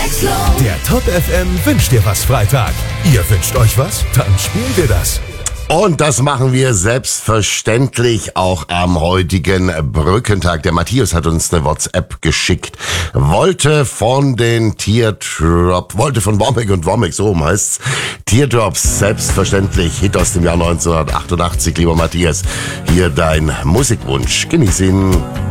Der Top FM wünscht dir was Freitag. Ihr wünscht euch was? Dann spielen wir das. Und das machen wir selbstverständlich auch am heutigen Brückentag. Der Matthias hat uns eine WhatsApp geschickt. Wollte von Womack und Womack, so heißt's. Teardrops, selbstverständlich. Hit aus dem Jahr 1988, lieber Matthias. Hier dein Musikwunsch. Genieß ihn.